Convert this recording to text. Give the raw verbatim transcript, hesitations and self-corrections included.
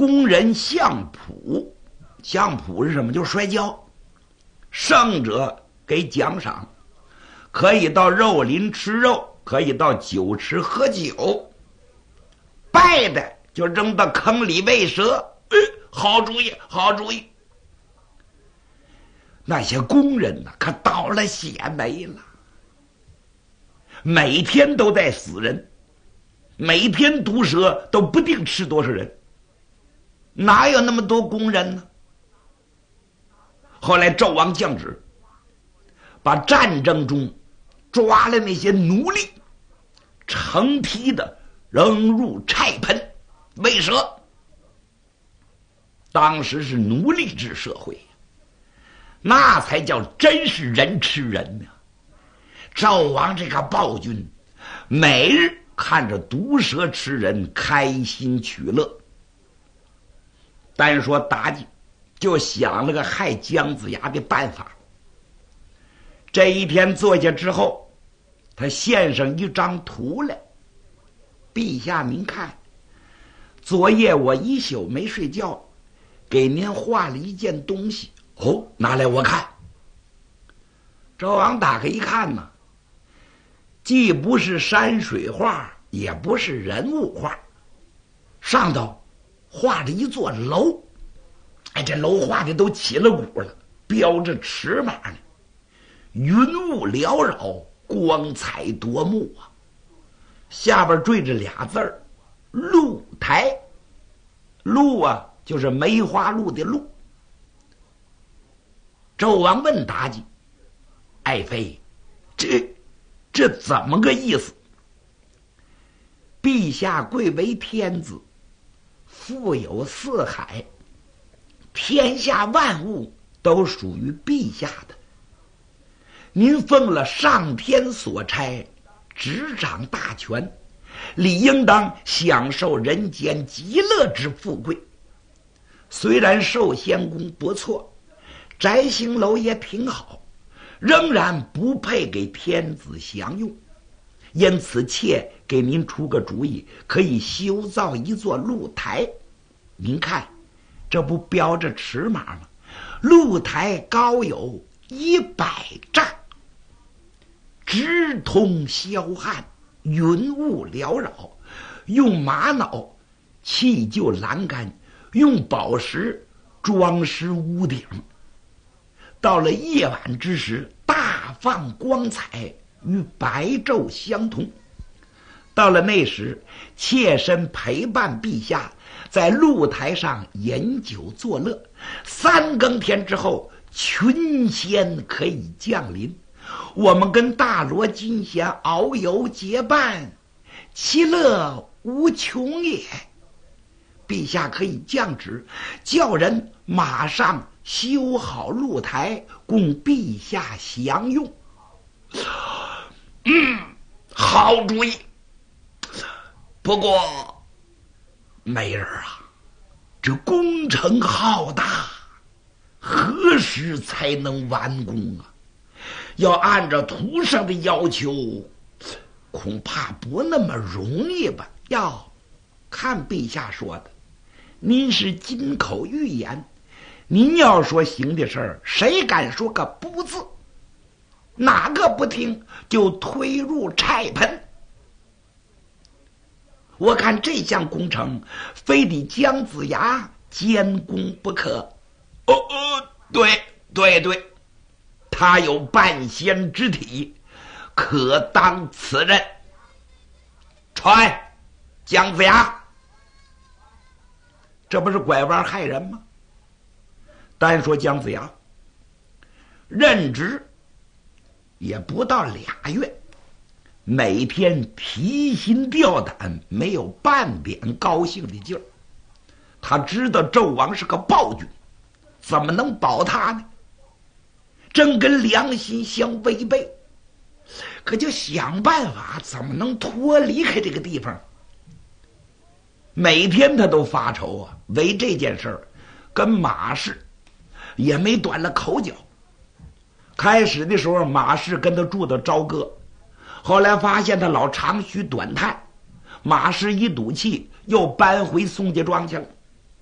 工人相扑，相扑是什么？就是摔跤。胜者给奖赏，可以到肉林吃肉，可以到酒池喝酒。败的就扔到坑里喂蛇。哎，好主意，好主意。那些工人呢，可倒了血霉了，每天都在死人，每天毒蛇都不定吃多少人，哪有那么多工人呢？后来纣王降旨，把战争中抓了那些奴隶，成批的扔入菜盆喂蛇。当时是奴隶制社会，那才叫真是人吃人呢。纣王这个暴君，每日看着毒蛇吃人，开心取乐。单说妲己就想了个害姜子牙的办法。这一天坐下之后，他献上一张图来：陛下您看，昨夜我一宿没睡觉，给您画了一件东西。哦，拿来我看。纣王打开一看呢，既不是山水画，也不是人物画，上头画着一座楼。哎，这楼画的都起了鼓了，标着尺码呢，云雾缭绕，光彩夺目啊。下边缀着俩字儿，露台。露啊，就是梅花鹿的鹿。纣王问妲己：爱妃，这这怎么个意思？陛下贵为天子，富有四海，天下万物都属于陛下的。您奉了上天所差，执掌大权，理应当享受人间极乐之富贵。虽然寿仙宫不错，摘星楼也挺好，仍然不配给天子享用。因此妾给您出个主意，可以修造一座露台。您看，这不标着尺码吗？露台高有一百丈，直通霄汉，云雾缭绕，用玛瑙砌就栏杆，用宝石装饰屋顶。到了夜晚之时，大放光彩，与白昼相同。到了那时，妾身陪伴陛下，在露台上饮酒作乐。三更天之后，群仙可以降临，我们跟大罗金仙遨游结伴，其乐无穷也。陛下可以降旨，叫人马上修好露台，供陛下享用。嗯，好主意。不过，美人啊，这工程浩大，何时才能完工啊？要按照图上的要求，恐怕不那么容易吧？要看陛下说的，您是金口玉言，您要说行的事儿，谁敢说个不字？哪个不听就推入菜盆。我看这项工程非得姜子牙监工不可。哦哦，对对对，他有半仙之体，可当此任。传姜子牙，这不是拐弯害人吗？单说姜子牙任职也不到俩月，每天提心吊胆，没有半点高兴的劲儿。他知道纣王是个暴君，怎么能保他呢？真跟良心相违背，可就想办法怎么能脱离开这个地方。每天他都发愁啊，为这件事儿跟马氏也没短了口角。开始的时候，马氏跟他住到朝歌，后来发现他老长吁短叹，马氏一赌气又搬回宋家庄去了。